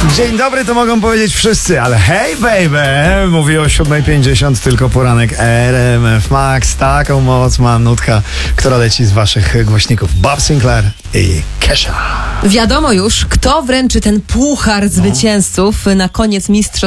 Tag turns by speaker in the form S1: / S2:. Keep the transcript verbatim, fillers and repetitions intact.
S1: Dzień dobry, to mogą powiedzieć wszyscy, ale hej baby, mówi o siódma pięćdziesiąt, tylko poranek R M F Max. Taką moc ma nutka, która leci z waszych głośników. Bob Sinclair i Kesha.
S2: Wiadomo już, kto wręczy ten puchar zwycięzców na koniec mistrzostw